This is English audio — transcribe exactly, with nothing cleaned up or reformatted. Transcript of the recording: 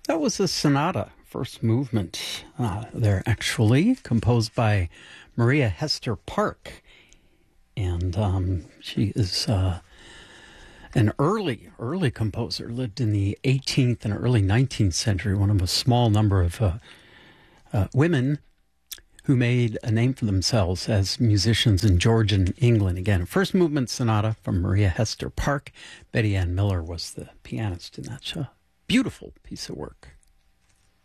That was a sonata, first movement uh, there, actually, composed by Maria Hester Park. And um, she is uh, an early, early composer, lived in the eighteenth and early nineteenth century, one of a small number of uh, uh, women who made a name for themselves as musicians in Georgian England. Again, first movement sonata from Maria Hester Park. Betty Ann Miller was the pianist in that show. Beautiful piece of work.